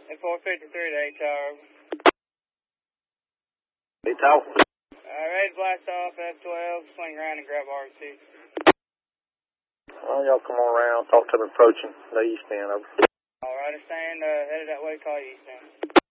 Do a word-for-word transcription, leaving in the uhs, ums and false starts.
At four fifty-three to H R. Hey, Tal. Uh, ready to blast off F twelve, swing around and grab R C. Well, y'all come on around, talk to them approaching the east end. Over. All right, I stand, uh, headed that way, call you east end.